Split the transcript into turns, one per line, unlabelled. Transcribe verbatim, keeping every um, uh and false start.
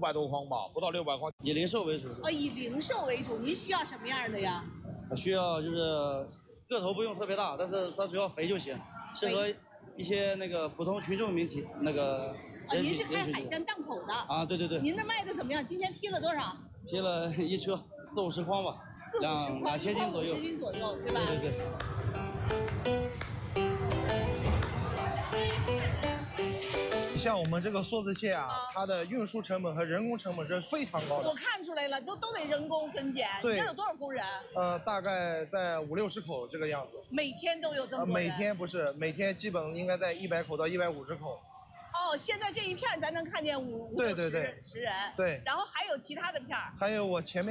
百多筐吧，不到六百筐，以零售为主。
哦，以零售为主，您需要什么样的呀？
需要就是个头不用特别大，但是它只要肥就行，适合一些那个普通群众民体那个。
啊，您是开海鲜档口的
啊？对对对。
您这卖的怎么样？今天批了多少？
批了一车四五十筐吧，
四五十筐，
两千斤左右，
五十斤左右，对吧？
对对
对。像我们这个梭子蟹啊，啊它的运输成本和人工成本是非常高的。
我看出来了，都都得人工分拣。
对。
这有多少工人？
呃，大概在五六十口这个样子。
每天都有这么多人？
呃、每天不是，每天基本应该在一百口到一百五十口。
哦，现在这一片咱能看见五五六十十人，
对，
然后还有其他的片儿，
还有我前面。